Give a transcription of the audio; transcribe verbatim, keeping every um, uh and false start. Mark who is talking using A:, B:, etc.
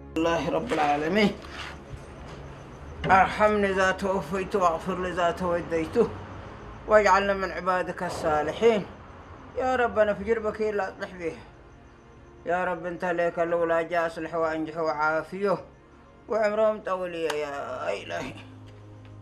A: الله رب العالمين. ارحمني إذا توفيت واغفر لي إذا توديته واجعلنا من عبادك الصالحين. يا رب أنا في جربك لا أصلح به. يا رب أنت ليك الأولى جاء أصلح وأنجح وعافيه وعمرهم طولي يا إلهي.